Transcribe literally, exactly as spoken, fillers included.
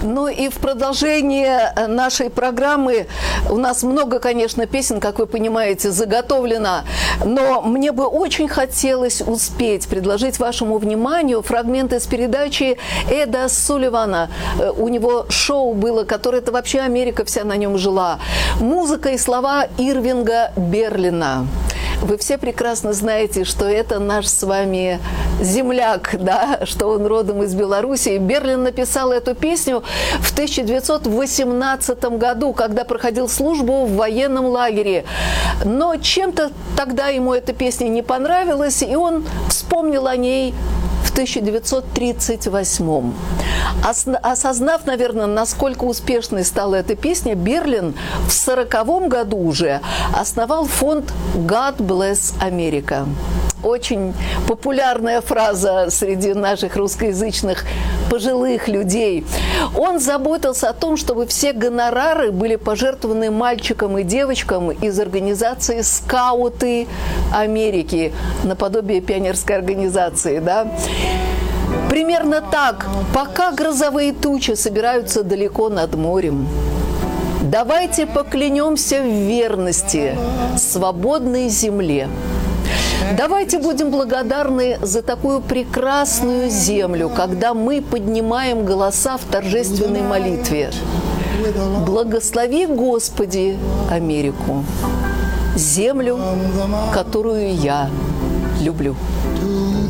Ну и в продолжении нашей программы у нас много, конечно, песен, как вы понимаете, заготовлено, но мне бы очень хотелось успеть предложить вашему вниманию фрагмент из передачи Эда Сулливана. У него шоу было, которое это вообще Америка вся на нем жила. Музыка и слова Ирвинга Берлина. Вы все прекрасно знаете, что это наш с вами земляк, да, что он родом из Белоруссии. Берлин написал эту песню в тысяча девятьсот восемнадцатом году, когда проходил службу в военном лагере. Но чем-то тогда ему эта песня не понравилась, и он вспомнил о ней в тысяча девятьсот тридцать восьмом. Осознав, наверное, насколько успешной стала эта песня, Берлин в сороковом году уже основал фонд God Bless America. Очень популярная фраза среди наших русскоязычных пожилых людей. Он заботился о том, чтобы все гонорары были пожертвованы мальчикам и девочкам из организации «Скауты Америки», наподобие пионерской организации, да. Примерно так, пока грозовые тучи собираются далеко над морем. Давайте поклянемся в верности свободной земле. Давайте будем благодарны за такую прекрасную землю, когда мы поднимаем голоса в торжественной молитве. Благослови, Господи, Америку, землю, которую я люблю.